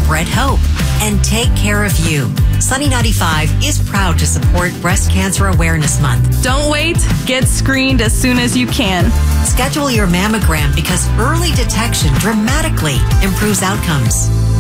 spread hope and take care of you. Sunny 95 is proud to support Breast Cancer Awareness Month. Don't wait. Get screened as soon as you can. Schedule your mammogram because early detection dramatically improves outcomes.